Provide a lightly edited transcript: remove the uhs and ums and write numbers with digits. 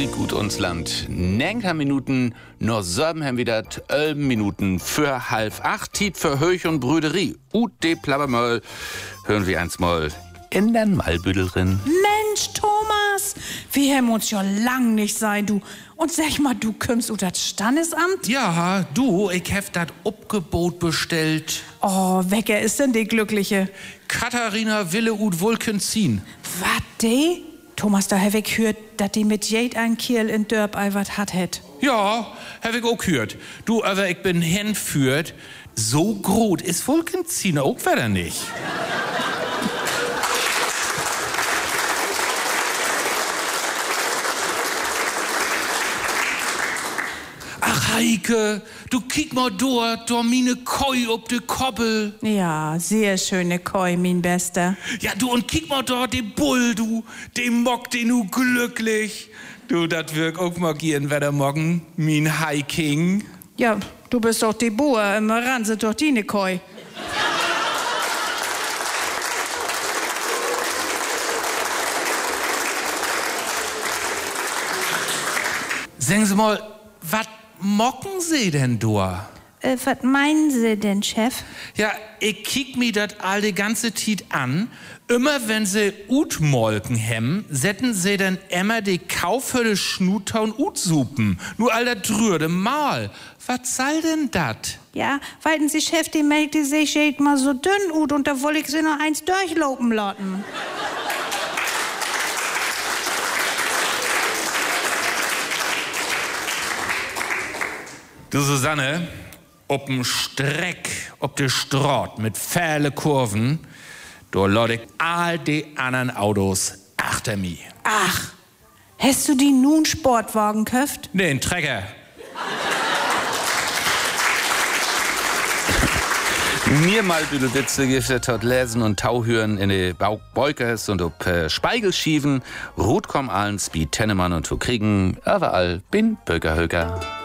Musik gut uns Land. 9 Minuten, nur 7 haben wieder 11 Minuten für 7:30. Tiet für Höch und Brüderie. De Plabbermöll hören wir eins mal in den Malbüdel drin. Mensch, Thomas, wir haben uns schon lang nicht sein, du. Und sag mal, du kommst ut das Standesamt? Ja, du, ich hab dat Obgebot bestellt. Oh, wecker ist denn die Glückliche? Katharina Wille ut Vulkenzin. Wat de? Thomas, da hab ich gehört, dat die mit jed ein Kiel in Dörp wat hat het. Ja, hab ich auch gehört. Du, aber ich bin hinführt. So groß ist Vulkenzin auch wieder nicht. Ach, Heike, du kick mal dort, mine Koi ob de Koppel. Ja, sehr schöne Koi, mein Bester. Ja, du, und kick mal dort den Bull, du, den Mock, den du glücklich. Du, dat wirk auch mal gehen, wer morgen, mein Hiking. Ja, du bist doch die Boer, immer ranse doch die ne Koi. Sagen Sie mal, was mocken Sie denn da? Was meinen Sie denn, Chef? Ja, ich kick mir dat all die ganze Tiet an. Immer wenn sie Utmolken hemmen, setzen sie dann immer die Kaufhölle Schnuthauen Utsupen. Nur all dat drührde Mal. Was soll denn dat? Ja, weilten Sie, Chef, die melkte sich jed mal so dünn ut und da woll ich sie noch eins durchlopen lassen. Du, Susanne, ob'n Streck, ob de Straat mit fähle Kurven, da lade ich all die anderen Autos achter mi. Ach, hast du die nun Sportwagen köft? Nee, ein Trecker. Mir Malbüdel Ditze giftet hat lesen und Tauhören in de Beukers und ob Speigelschieven, Rot kommen allen Speed Tennemann und zu kriegen, überall bin Bögerhöger.